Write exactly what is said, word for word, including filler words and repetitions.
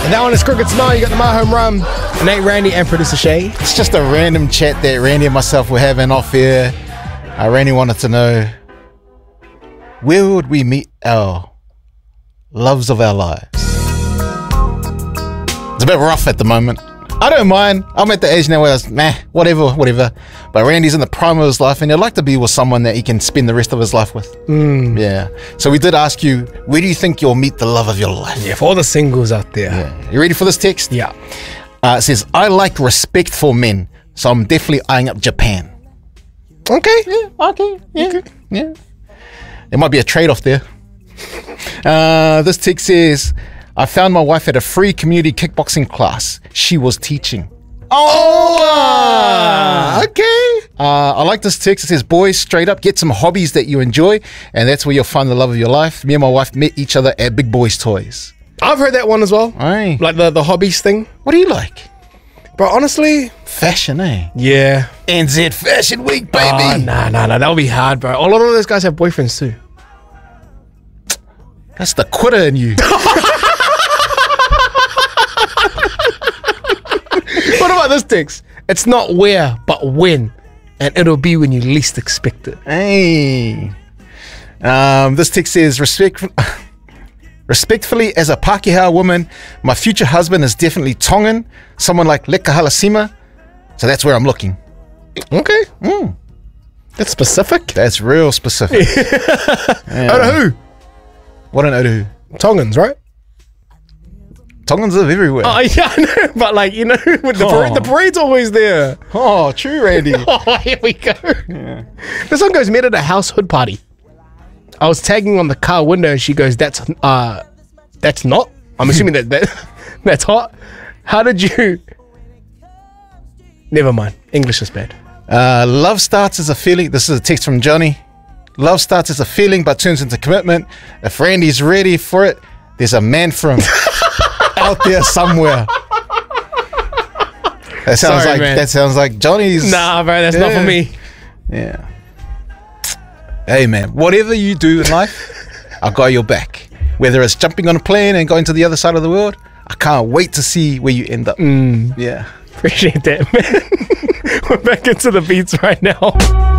And that one is Cricket Smile. You got the My Home Run, Nate Randy, and producer Shay. It's just a random chat that Randy and myself were having off air. Uh, Randy wanted to know, where would we meet our loves of our lives? It's a bit rough at the moment. I don't mind. I'm at the age now where I was, meh, whatever, whatever. But Randy's in the prime of his life, and he'd like to be with someone that he can spend the rest of his life with. Mm. Yeah. So we did ask you, where do you think you'll meet the love of your life? Yeah, for all the singles out there. Yeah. You ready for this text? Yeah. Uh, it says, I like respectful men, so I'm definitely eyeing up Japan. Okay. Yeah, okay. Yeah. Okay. Yeah. There might be a trade-off there. Uh, this text says, I found my wife at a free community kickboxing class she was teaching. Oh, okay. Uh, I like this text. It says, boys, straight up, get some hobbies that you enjoy, and that's where you'll find the love of your life. Me and my wife met each other at Big Boys Toys. I've heard that one as well. Aye. Like the, the hobbies thing. What do you like? Bro, honestly, fashion, eh? Yeah. N Z Fashion Week, baby. Oh, nah, nah, nah. That'll be hard, bro. A lot of those guys have boyfriends too. That's the quitter in you. What about this text? It's not where, but when. And it'll be when you least expect it. Hey. Um, this text says, respect, respectfully, as a Pākehā woman, my future husband is definitely Tongan, someone like Leka Halasima. So that's where I'm looking. Okay. Mm. That's specific. That's real specific. Yeah. Otahu. What an Otahu? Tongans, right? Tongans live everywhere. Oh, yeah, I know. But like, you know, with the, Oh. parade, the parade's always there. Oh, true, Randy. Oh, here we go. Yeah. This one goes, met at a house hood party. I was tagging on the car window and she goes, that's uh that's not. I'm assuming that, that that's hot. How did you Never mind. English is bad. Uh, love starts as a feeling. This is a text from Johnny. Love starts as a feeling but turns into commitment. If Randy's ready for it, there's a man for him out there somewhere. That sounds Sorry, like man. that sounds like Johnny's. Nah, bro, that's not Yeah. for me. Yeah. Hey, man, whatever you do in life, I'll got your back. Whether it's jumping on a plane and going to the other side of the world, I can't wait to see where you end up. Mm. Yeah. Appreciate that, man. We're back into the beats right now.